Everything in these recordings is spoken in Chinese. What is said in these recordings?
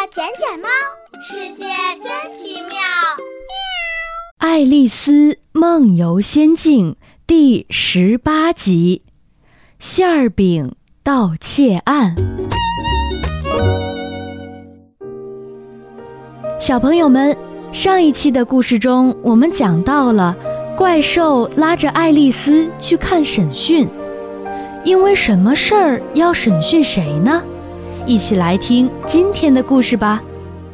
捡捡猫，世界真奇妙。 爱丽丝梦游仙境第18集，馅儿饼盗窃案。小朋友们，上一期的故事中，我们讲到了怪兽拉着爱丽丝去看审讯，因为什么事儿要审讯谁呢？一起来听今天的故事吧。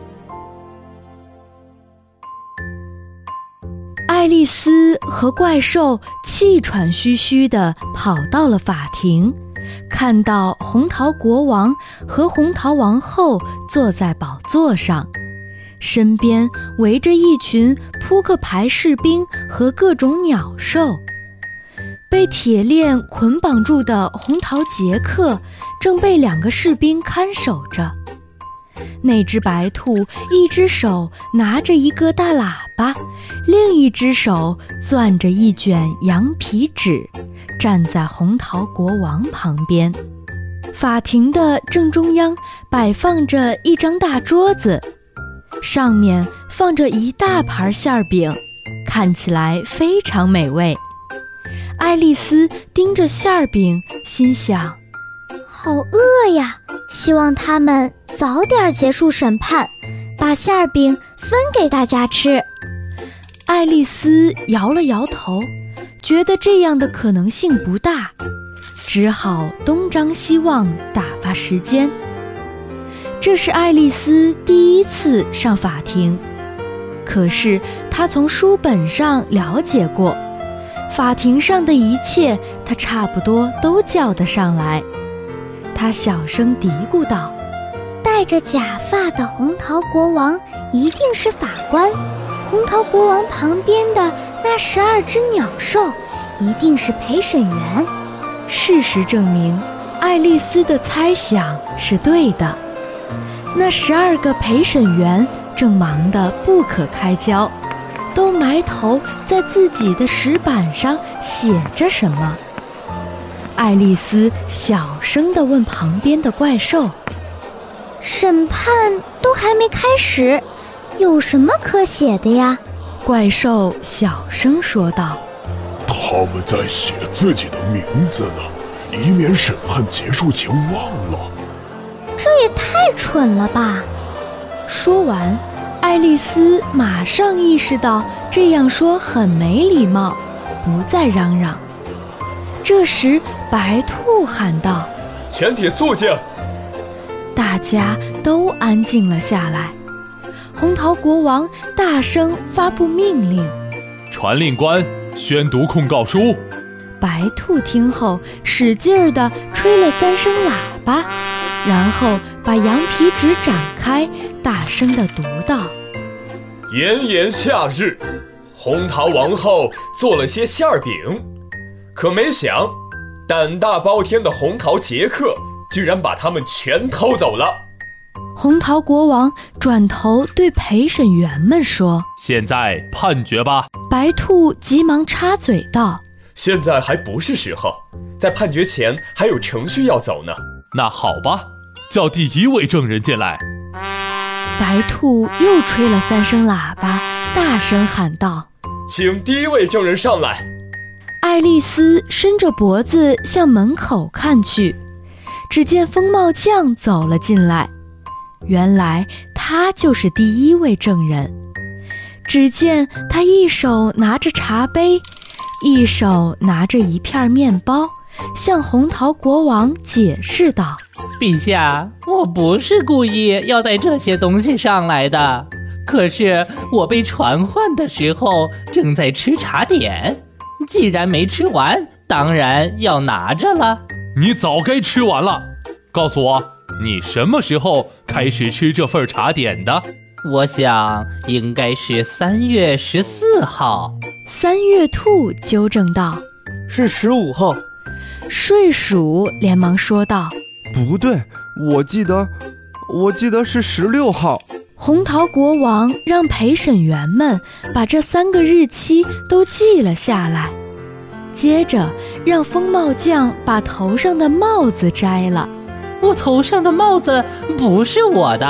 爱丽丝和怪兽气喘吁吁地跑到了法庭，看到红桃国王和红桃王后坐在宝座上，身边围着一群扑克牌士兵和各种鸟兽。被铁链捆绑住的红桃杰克正被2个士兵看守着。那只白兔一只手拿着一个大喇叭，另一只手攥着一卷羊皮纸，站在红桃国王旁边。法庭的正中央摆放着一张大桌子，上面放着一大盘馅儿饼，看起来非常美味。爱丽丝盯着馅儿饼，心想： 好饿呀，希望他们早点结束审判，把馅儿饼分给大家吃。 爱丽丝摇了摇头，觉得这样的可能性不大，只好东张西望打发时间。这是爱丽丝第一次上法庭，可是她从书本上了解过，法庭上的一切她差不多都叫得上来。她小声嘀咕道： 戴着假发的红桃国王一定是法官，红桃国王旁边的那12只鸟兽一定是陪审员。 事实证明，爱丽丝的猜想是对的。那12个陪审员正忙得不可开交，都埋头在自己的石板上写着什么。爱丽丝小声地问旁边的怪兽： 审判都还没开始，有什么可写的呀？ 怪兽小声说道： 他们在写自己的名字呢，以免审判结束前忘了。 这也太蠢了吧！ 说完，爱丽丝马上意识到这样说很没礼貌，不再嚷嚷。这时白兔喊道： 全体肃静！ 大家都安静了下来。红桃国王大声发布命令： 传令官宣读控告书。 白兔听后使劲地吹了3声喇叭，然后把羊皮纸展开，大声地读道： 炎炎夏日，红桃王后做了些馅儿饼，可没想胆大包天的红桃杰克居然把它们全偷走了。 红桃国王转头对陪审员们说： 现在判决吧。 白兔急忙插嘴道： 现在还不是时候，在判决前还有程序要走呢。那好吧，叫第1位证人进来。 白兔又吹了3声喇叭，大声喊道： 请第1位证人上来。 爱丽丝伸着脖子向门口看去，只见风帽匠走了进来。原来他就是第1位证人。只见他一手拿着茶杯，一手拿着一片面包，向红桃国王解释道： 陛下，我不是故意要带这些东西上来的，可是我被传唤的时候正在吃茶点，既然没吃完，当然要拿着了。 你早该吃完了，告诉我，你什么时候开始吃这份茶点的？ 我想应该是3月14号。 3月兔纠正道： 是15号。 睡鼠连忙说道： 不对，我记得是16号。 红桃国王让陪审员们把这3个日期都记了下来，接着让风帽匠把头上的帽子摘了。 我头上的帽子不是我的。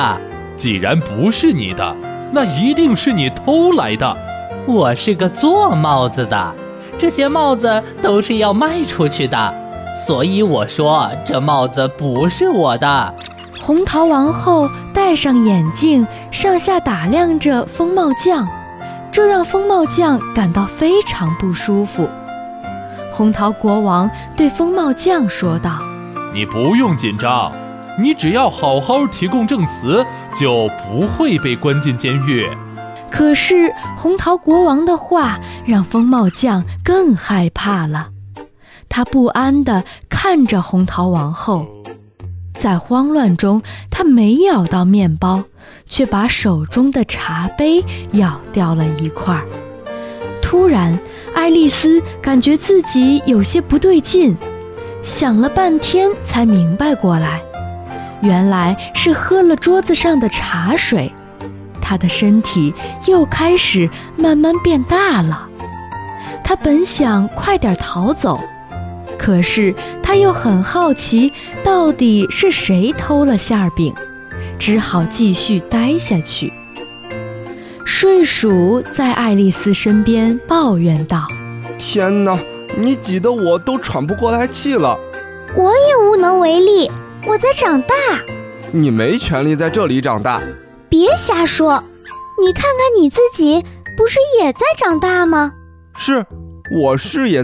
既然不是你的，那一定是你偷来的。 我是个做帽子的，这些帽子都是要卖出去的，所以我说这帽子不是我的。 红桃王后戴上眼镜，上下打量着风帽匠，这让风帽匠感到非常不舒服。红桃国王对风帽匠说道： 你不用紧张，你只要好好提供证词，就不会被关进监狱。 可是红桃国王的话让风帽匠更害怕了，他不安地看着红桃王后。在慌乱中，他没咬到面包，却把手中的茶杯咬掉了一块。突然，爱丽丝感觉自己有些不对劲，想了半天才明白过来，原来是喝了桌子上的茶水，她的身体又开始慢慢变大了。她本想快点逃走，可是她又很好奇到底是谁偷了馅饼，只好继续待下去。睡鼠在爱丽丝身边抱怨道： 天哪，你挤得我都喘不过来气了。 我也无能为力，我在长大。 你没权利在这里长大。 别瞎说，你看看你自己，不是也在长大吗？ 是，我是也